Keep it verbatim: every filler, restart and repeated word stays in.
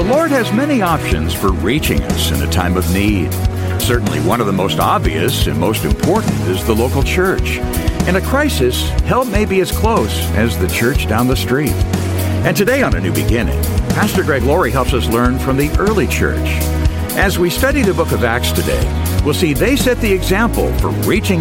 Lord has many options for reaching us in a time of need. Certainly one of the most obvious and most important is the local church. In a crisis, help may be as close as the church down the street. And today on A New Beginning, Pastor Greg Laurie helps us learn from the early church. As we study the book of Acts today, we'll see they set the example for reaching